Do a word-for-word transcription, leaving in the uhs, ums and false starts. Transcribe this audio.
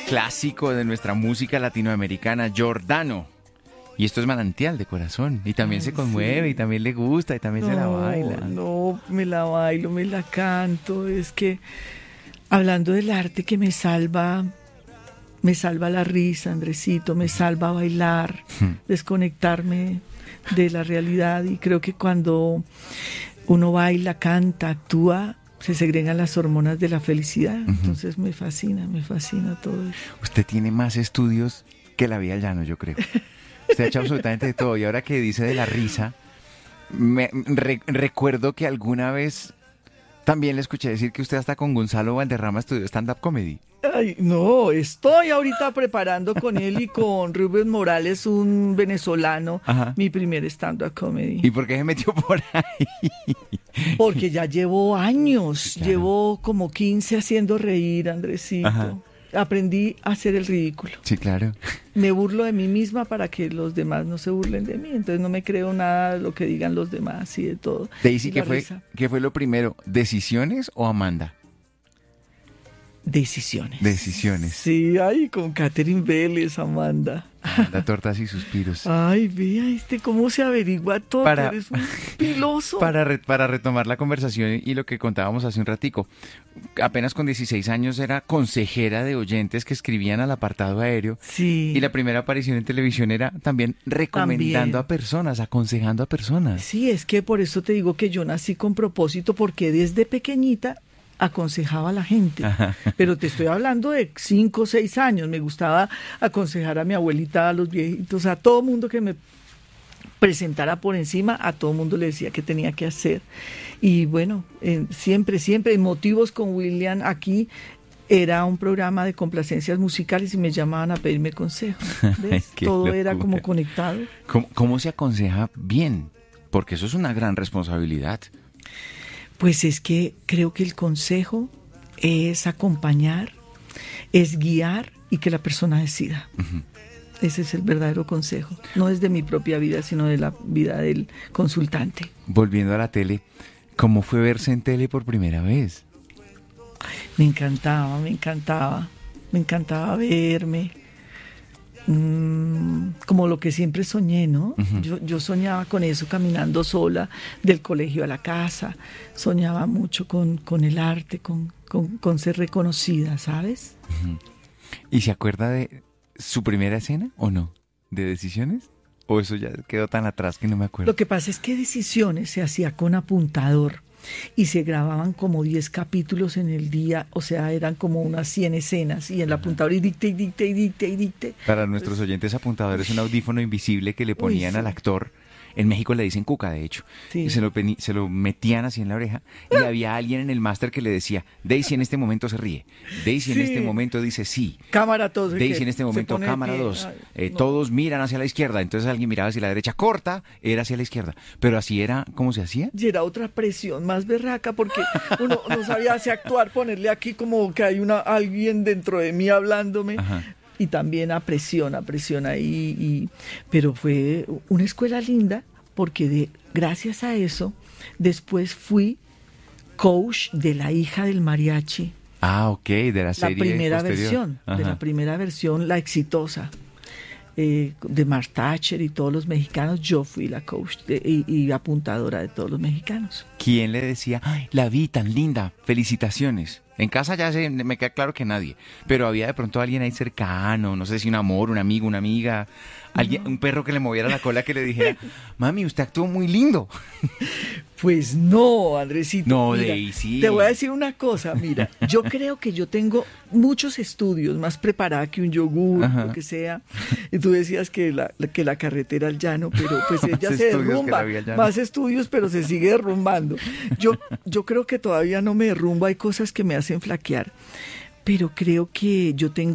clásico de nuestra música latinoamericana, Giordano. Y esto es Manantial de Corazón. Y también Ay, se conmueve, sí. y también le gusta, y también no, se la baila. No, me la bailo, me la canto. Es que hablando del arte que me salva, me salva la risa, Andresito, me salva bailar, desconectarme de la realidad. Y creo que cuando uno baila, canta, actúa, se segregan las hormonas de la felicidad. Entonces me fascina, me fascina todo eso. Usted tiene más estudios que la vida al llano, yo creo. Usted ha hecho absolutamente de todo. Y ahora que dice de la risa, me re- recuerdo que alguna vez también le escuché decir que usted hasta con Gonzalo Valderrama estudió stand-up comedy. Ay, no, estoy ahorita preparando con él y con Rubén Morales, un venezolano, Ajá. mi primer stand-up comedy. ¿Y por qué se metió por ahí? Porque ya llevo años, Sí, claro. llevo como quince haciendo reír, Andresito. Ajá. Aprendí a hacer el ridículo. Sí, claro. Me burlo de mí misma para que los demás no se burlen de mí. Entonces no me creo nada de lo que digan los demás y de todo. Daisy, Y ¿qué la fue, risa. ¿qué fue lo primero? ¿Decisiones o Amanda? Decisiones. Decisiones. Sí, ay, con Catherine Vélez, Amanda. Amanda, tortas y suspiros. Ay, vea este cómo se averigua todo. Para- Eres un piloso. Para, re- para retomar la conversación y lo que contábamos hace un ratico, apenas con dieciséis años era consejera de oyentes que escribían al apartado aéreo. Sí. Y la primera aparición en televisión era también recomendando También. a personas, aconsejando a personas. Sí, es que por eso te digo que yo nací con propósito, porque desde pequeñita aconsejaba a la gente. Ajá. Pero te estoy hablando de cinco o seis años. Me gustaba aconsejar a mi abuelita, a los viejitos, a todo mundo que me presentara por encima, a todo mundo le decía qué tenía que hacer. Y bueno, eh, siempre, siempre, en Motivos con William, aquí era un programa de complacencias musicales y me llamaban a pedirme consejo. ¿Ves? Ay, qué Todo era locura. como conectado. ¿Cómo, cómo se aconseja bien? Porque eso es una gran responsabilidad. Pues es que creo que el consejo es acompañar, es guiar y que la persona decida. Ujú. Ese es el verdadero consejo. No es de mi propia vida, sino de la vida del consultante. Volviendo a la tele, ¿cómo fue verse en tele por primera vez? Me encantaba, me encantaba, me encantaba verme. Mm, como lo que siempre soñé, ¿no? Ujú. Yo, yo soñaba con eso, caminando sola del colegio a la casa. Soñaba mucho con, con el arte, con, con, con ser reconocida, ¿sabes? ¿Y se acuerda de su primera escena o no? ¿De Decisiones? ¿O eso ya quedó tan atrás que no me acuerdo? Lo que pasa es que Decisiones se hacía con apuntador y se grababan como diez capítulos en el día, o sea, eran como unas cien escenas y el apuntador y dicte y dicte y dicte y dicte. Para nuestros oyentes apuntadores, un audífono invisible que le Uy, ponían sí. al actor. En México le dicen cuca, de hecho. Sí. Y se lo, peni- se lo metían así en la oreja. Y había alguien en el máster que le decía, Daisy en este momento se ríe. Daisy en Sí. este momento dice sí. Cámara todos. el Daisy que en este se momento, pone de cámara pie. dos. Ay, Eh, no. Todos miran hacia la izquierda. Entonces alguien miraba hacia la derecha. Corta, era hacia la izquierda. Pero así era, ¿cómo se hacía? Y era otra presión más berraca porque uno no sabía si actuar, ponerle aquí como que hay una alguien dentro de mí hablándome. Ajá. Y también a presión, a presión ahí. Y, pero fue una escuela linda porque de, gracias a eso después fui coach de la hija del mariachi. Ah, ok, de la La serie primera posterior. versión, de Ajá. la primera versión, la exitosa. Eh, de Mark Thatcher y todos los mexicanos, yo fui la coach de- y, y apuntadora de todos los mexicanos. ¿Quién le decía, ay, la vi tan linda, felicitaciones? En casa ya se, me queda claro que nadie, pero había de pronto alguien ahí cercano, no sé si un amor, un amigo, una amiga, alguien, un perro que le moviera la cola que le dijera, mami, usted actuó muy lindo. Pues no, Andresito. No, mira, Daisy. te voy a decir una cosa, mira, yo creo que yo tengo muchos estudios, más preparada que un yogur, Ajá. lo que sea. Y tú decías que la, que la carretera al llano, pero pues Más ella se estudios que derrumba. la vía al llano. Más estudios, pero se sigue derrumbando. Yo, yo creo que todavía no me derrumbo, hay cosas que me hacen flaquear, pero creo que yo tengo